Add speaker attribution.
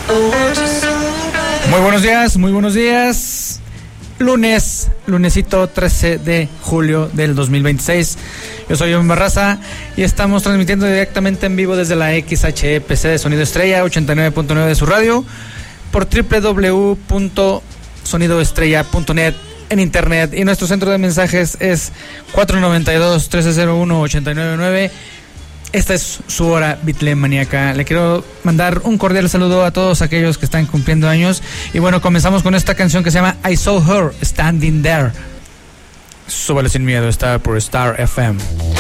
Speaker 1: Muy buenos días. Lunesito 13 de julio del 2026. Yo soy Iván Barraza y estamos transmitiendo directamente en vivo desde la XHEPC de Sonido Estrella 89.9 de su radio por www.sonidoestrella.net en internet, y nuestro centro de mensajes es 492-1301-899. Esta es su hora Beatlemaníaca. Le quiero mandar un cordial saludo a todos aquellos que están cumpliendo años. Y bueno, comenzamos con esta canción que se llama I Saw Her Standing There. Súbale sin miedo, está por Star FM.